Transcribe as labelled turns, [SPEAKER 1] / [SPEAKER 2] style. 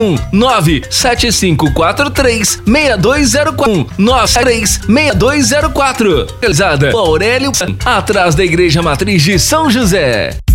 [SPEAKER 1] 975436204 9436204. Realizada Aurélio, atrás da Igreja Matriz de São José.